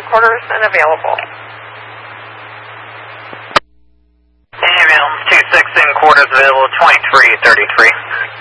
quarters and available. Ambulance 26 in quarters available, 2333.